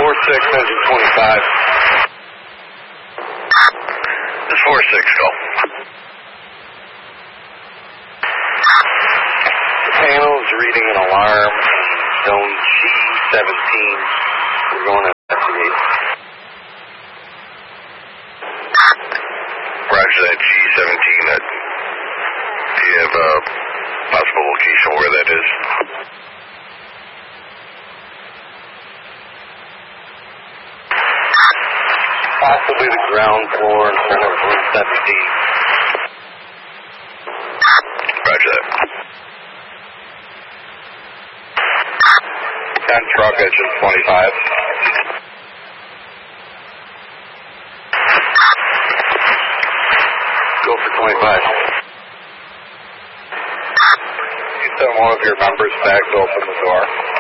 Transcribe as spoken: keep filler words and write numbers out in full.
four six, engine twenty-five. This is four six, go. The panel is reading an alarm in zone G seventeen. We're going to investigate. Roger that, G seventeen. That, do you have a possible location where that is? Possibly the ground floor in front of room seventeen. Roger that. ten truck, engine twenty-five. Go for twenty-five. You send one of your members back to open the door.